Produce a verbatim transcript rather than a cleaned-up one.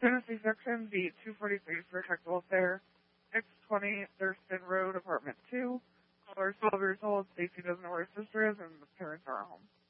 Tennessee Section B two forty-three for Protect Welfare, six twenty Thurston Road, Apartment two. Caller is twelve years old, safety doesn't know where his sister is, and the parents are at home.